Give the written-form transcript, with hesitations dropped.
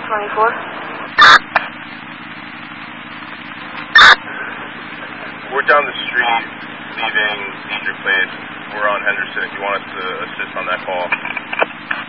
24. We're down the street leaving Cedar Place. We're on Henderson if you want us to assist on that call.